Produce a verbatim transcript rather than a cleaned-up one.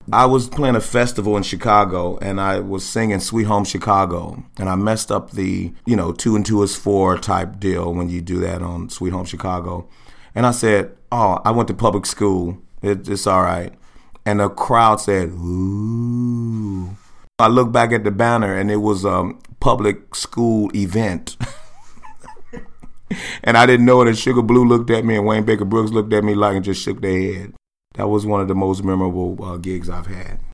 I was playing a festival in Chicago, and I was singing Sweet Home Chicago, and I messed up the, you know, two and two is four type deal when you do that on Sweet Home Chicago. And I said, oh, I went to public school. It, it's all right. And the crowd said, ooh. I looked back at the banner, and it was a public school event. And I didn't know it, and Sugar Blue looked at me, and Wayne Baker Brooks looked at me like and just shook their head. That was one of the most memorable uh, gigs I've had.